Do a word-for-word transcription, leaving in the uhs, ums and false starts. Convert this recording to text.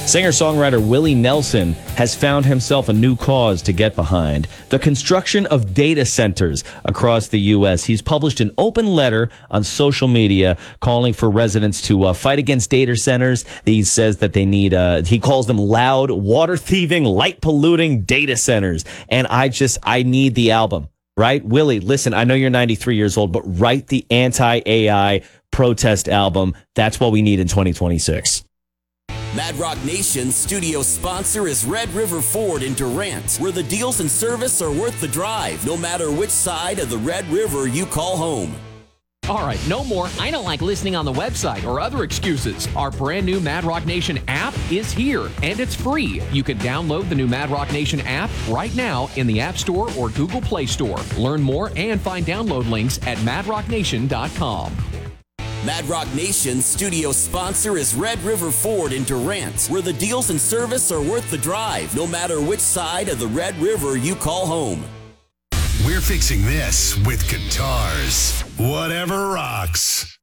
Singer-songwriter Willie Nelson has found himself a new cause to get behind: the construction of data centers across the U S. He's published an open letter on social media calling for residents to uh, fight against data centers. He says that they need, uh, he calls them loud, water-thieving, light-polluting data centers. And I just, I need the album, right? Willie, listen, I know you're ninety-three years old, but write the anti-A I protest album. That's what we need in twenty twenty-six. Mad Rock Nation's studio sponsor is Red River Ford in Durant, where the deals and service are worth the drive, no matter which side of the Red River you call home. All right, no more "I don't like listening on the website" or other excuses. Our brand new Mad Rock Nation app is here, and it's free. You can download the new Mad Rock Nation app right now in the App Store or Google Play Store. Learn more and find download links at mad rock nation dot com. Mad Rock Nation's studio sponsor is Red River Ford in Durant, where the deals and service are worth the drive, no matter which side of the Red River you call home. We're fixing this with guitars. Whatever rocks.